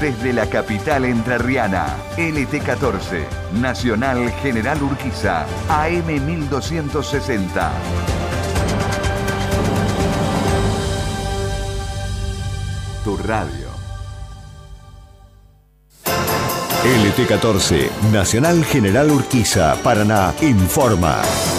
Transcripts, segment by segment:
desde la capital entrerriana. LT14, Nacional General Urquiza, AM 1260. Tu radio. LT14, Nacional General Urquiza, Paraná, informa.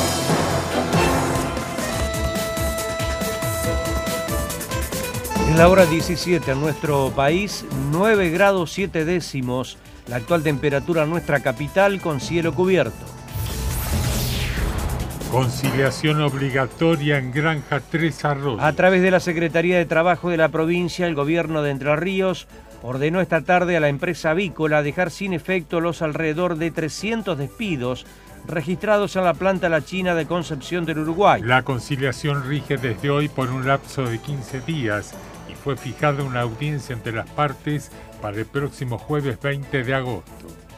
En la hora 17 en nuestro país, 9 grados 7 décimos, la actual temperatura en nuestra capital con cielo cubierto. Conciliación obligatoria en Granja Tres Arroyos. A través de la Secretaría de Trabajo de la provincia, el gobierno de Entre Ríos ordenó esta tarde a la empresa avícola dejar sin efecto los alrededor de 300 despidos registrados en la planta La China de Concepción del Uruguay. La conciliación rige desde hoy por un lapso de 15 días y fue fijada una audiencia entre las partes para el próximo jueves 20 de agosto.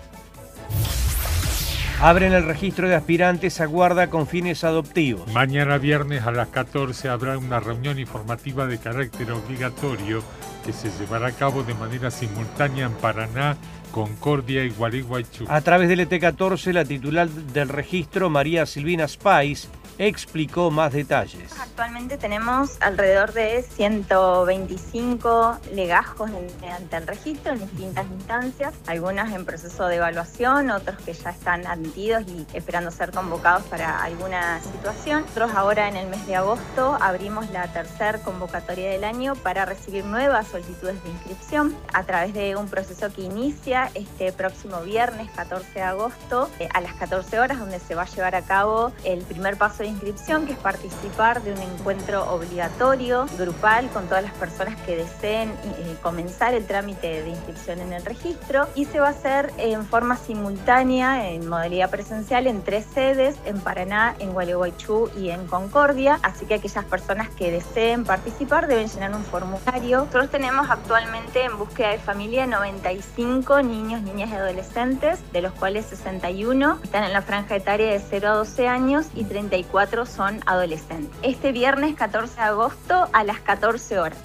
Abren el registro de aspirantes a guarda con fines adoptivos. Mañana viernes a las 14 habrá una reunión informativa de carácter obligatorio que se llevará a cabo de manera simultánea en Paraná, Concordia y Gualeguaychú. A través del ET14, la titular del registro, María Silvina Spais, explicó más detalles. Actualmente tenemos alrededor de 125 legajos ante el registro en distintas instancias, algunas en proceso de evaluación, otros que ya están admitidos y esperando ser convocados para alguna situación. Nosotros ahora en el mes de agosto abrimos la tercera convocatoria del año para recibir nuevas solicitudes de inscripción a través de un proceso que inicia este próximo viernes 14 de agosto a las 14 horas, donde se va a llevar a cabo el primer paso de inscripción, que es participar de un encuentro obligatorio, grupal, con todas las personas que deseen comenzar el trámite de inscripción en el registro, y se va a hacer en forma simultánea, en modalidad presencial, en 3 sedes, en Paraná, en Gualeguaychú y en Concordia, así que aquellas personas que deseen participar deben llenar un formulario. Nosotros tenemos actualmente en búsqueda de familia 95 niños, niñas y adolescentes, de los cuales 61 están en la franja etaria de 0 a 12 años y 34 son adolescentes. Este viernes 14 de agosto a las 14 horas.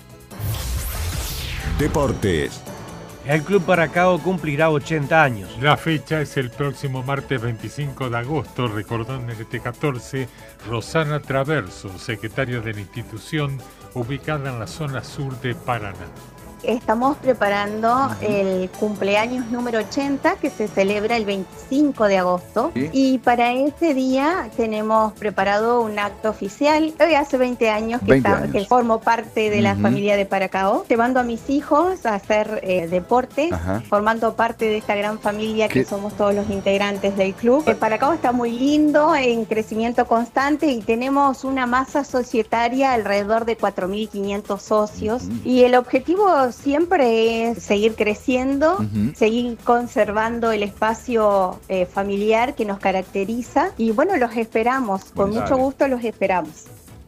Deportes. El Club Paracao cumplirá 80 años. La fecha es el próximo martes 25 de agosto, recordó en el ET14 Rosana Traverso, secretaria de la institución ubicada en la zona sur de Paraná. Estamos preparando el cumpleaños número 80 que se celebra el 25 de agosto. ¿Sí? Y para ese día tenemos preparado un acto oficial. Hoy hace 20 años que formo parte de la familia de Paracao, llevando a mis hijos a hacer deportes, formando parte de esta gran familia que somos todos los integrantes del club. Paracao está muy lindo, en crecimiento constante, y tenemos una masa societaria alrededor de 4.500 socios. Y el objetivo siempre es seguir creciendo, seguir conservando el espacio familiar que nos caracteriza, y bueno, los esperamos, con mucho gusto los esperamos.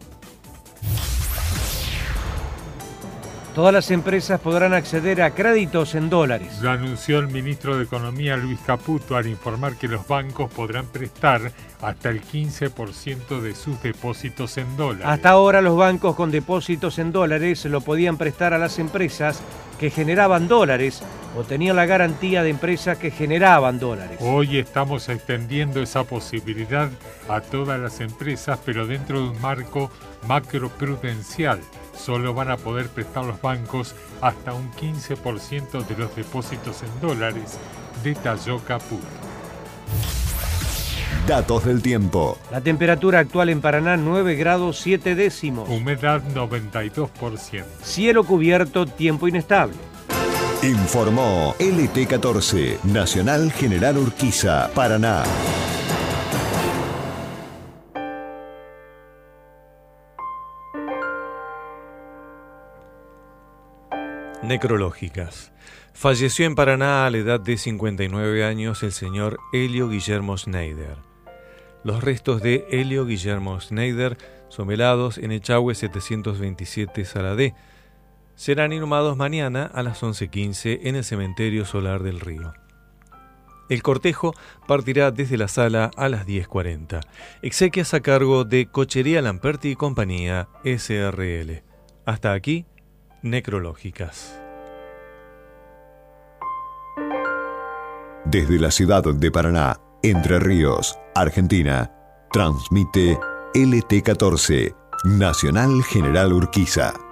Todas las empresas podrán acceder a créditos en dólares. Lo anunció el ministro de Economía, Luis Caputo, al informar que los bancos podrán prestar hasta el 15% de sus depósitos en dólares. Hasta ahora los bancos con depósitos en dólares lo podían prestar a las empresas que generaban dólares o tenían la garantía de empresas que generaban dólares. Hoy estamos extendiendo esa posibilidad a todas las empresas, pero dentro de un marco macroprudencial. Solo van a poder prestar los bancos hasta un 15% de los depósitos en dólares, detalló Caputo. Datos del tiempo. La temperatura actual en Paraná, 9 grados 7 décimos. Humedad 92%. Cielo cubierto, tiempo inestable. Informó LT14, Nacional General Urquiza, Paraná. Necrológicas. Falleció en Paraná a la edad de 59 años el señor Helio Guillermo Schneider. Los restos de Helio Guillermo Schneider son velados en Echagüe 727 Sala D. Serán inhumados mañana a las 11:15 en el Cementerio Solar del Río. El cortejo partirá desde la sala a las 10:40. Exequias a cargo de Cochería Lamperti y Compañía SRL. Hasta aquí, Necrológicas. Desde la ciudad de Paraná, Entre Ríos, Argentina, transmite LT14, Nacional General Urquiza.